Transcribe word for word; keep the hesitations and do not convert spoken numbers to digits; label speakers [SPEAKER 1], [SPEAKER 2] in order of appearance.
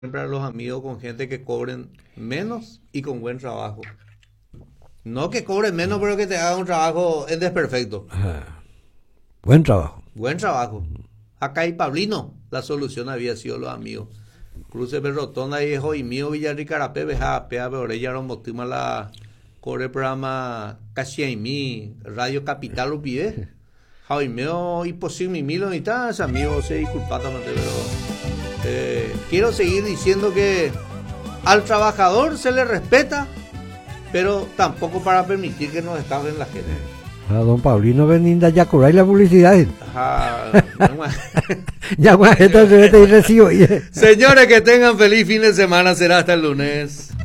[SPEAKER 1] siempre a los amigos con gente que cobren menos y con buen trabajo. No que cobren menos, pero que te hagan un trabajo en desperfecto.
[SPEAKER 2] Ah, buen trabajo.
[SPEAKER 1] Buen trabajo. Acá y Pablino, la solución había sido los amigos. Cruce Berrotonda y Joy mío Villarricarapé, Beja, Pea, Beorella, Romotima, la Core programa Cachiaimí, Radio Capital, Upide. Joy mío y posible milo y tal, amigos, se disculpa también, pero eh, quiero seguir diciendo que al trabajador se le respeta, pero tampoco para permitir que nos estafen la gente.
[SPEAKER 2] A don Paulino Beninda ya cobráis la publicidad.
[SPEAKER 1] Ajá, no,
[SPEAKER 2] Ya, bueno, entonces te recibo.
[SPEAKER 1] señores, que tengan feliz fin de semana, será hasta el lunes.